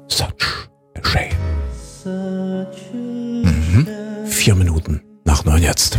Such a shame. 4 Minuten nach 9 jetzt.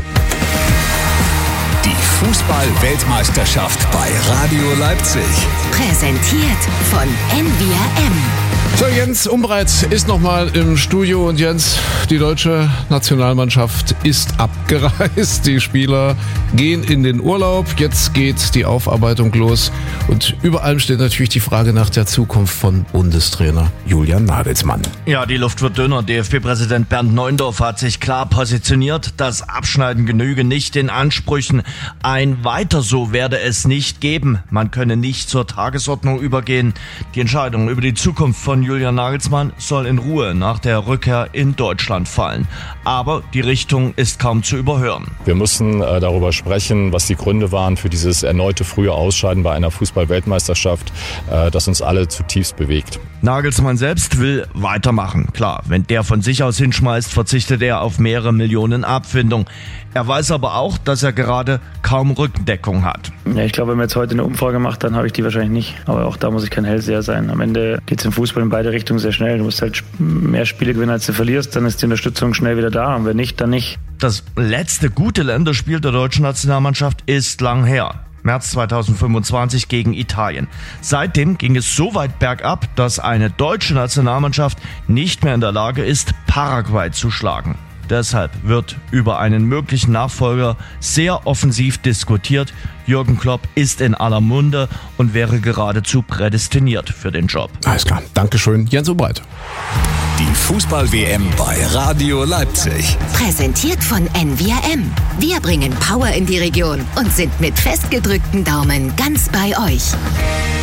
Die Fußball-Weltmeisterschaft bei Radio Leipzig. Präsentiert von NWRM. So, Jens Umbreit ist nochmal im Studio und Jens, die deutsche Nationalmannschaft ist abgereist. Die Spieler gehen in den Urlaub. Jetzt geht die Aufarbeitung los und über allem steht natürlich die Frage nach der Zukunft von Bundestrainer Julian Nagelsmann. Ja, die Luft wird dünner. DFB-Präsident Bernd Neuendorf hat sich klar positioniert. Das Abschneiden genüge nicht den Ansprüchen. Ein Weiter so werde es nicht geben. Man könne nicht zur Tagesordnung übergehen. Die Entscheidung über die Zukunft von Julian Nagelsmann soll in Ruhe nach der Rückkehr in Deutschland fallen. Aber die Richtung ist kaum zu überhören. Wir müssen darüber sprechen, was die Gründe waren für dieses erneute frühe Ausscheiden bei einer Fußball-Weltmeisterschaft, das uns alle zutiefst bewegt. Nagelsmann selbst will weitermachen. Klar, wenn der von sich aus hinschmeißt, verzichtet er auf mehrere Millionen Abfindung. Er weiß aber auch, dass er gerade kaum Rückendeckung hat. Ja, ich glaube, wenn man jetzt heute eine Umfrage macht, dann habe ich die wahrscheinlich nicht. Aber auch da muss ich kein Hellseher sein. Am Ende geht es im Fußball in beide Richtungen sehr schnell. Du musst halt mehr Spiele gewinnen, als du verlierst. Dann ist die Unterstützung schnell wieder da. Und wenn nicht, dann nicht. Das letzte gute Länderspiel der deutschen Nationalmannschaft ist lang her. März 2025 gegen Italien. Seitdem ging es so weit bergab, dass eine deutsche Nationalmannschaft nicht mehr in der Lage ist, Paraguay zu schlagen. Deshalb wird über einen möglichen Nachfolger sehr offensiv diskutiert. Jürgen Klopp ist in aller Munde und wäre geradezu prädestiniert für den Job. Alles klar, Dankeschön, Jens Umbreit. Die Fußball-WM bei Radio Leipzig. Präsentiert von NWRM. Wir bringen Power in die Region und sind mit festgedrückten Daumen ganz bei euch.